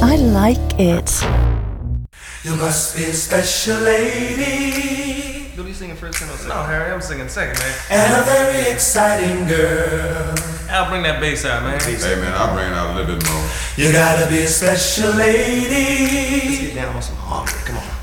I like it. You must be a special lady. You'll be singing first and I'll sing. No, Harry, I'm singing second, man. And a very exciting girl. Al, bring that bass out, man. Hey man, I'll bring it out a little bit more. You gotta be a special lady. Let's get down on some harmony. Come on.